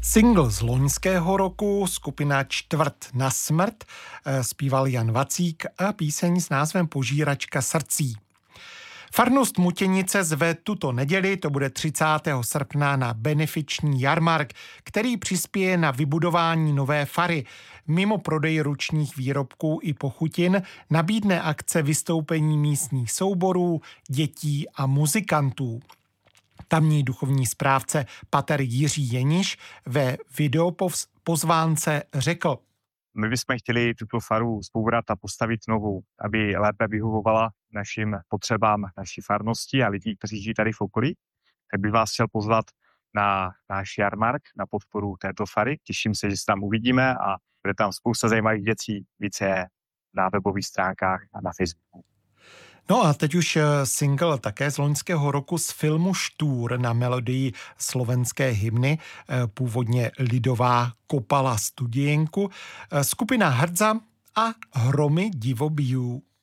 Single z loňského roku, skupina Čtvrt na smrt, zpíval Jan Vacík a píseň s názvem Požíračka srdcí. Farnost Mutěnice zve tuto neděli, to bude 30. srpna, na benefiční jarmark, který přispěje na vybudování nové fary. Mimo prodej ručních výrobků i pochutin nabídne akce vystoupení místních souborů, dětí a muzikantů. Tamní duchovní správce pater Jiří Jeniš ve videopozvánce řekl: My bychom chtěli tuto faru zbourat a postavit novou, aby lépe vyhovovala našim potřebám naší farnosti a lidí, kteří žijí tady v okolí. Tak bych vás chtěl pozvat na náš jarmark, na podporu této fary. Těším se, že se tam uvidíme a bude tam spousta zajímavých věcí. Více je na webových stránkách a na Facebooku. No a teď už single také z loňského roku z filmu Štúr na melodii slovenské hymny, původně lidová Kopala Studienku, skupina Hrdza a Hromy divobijů.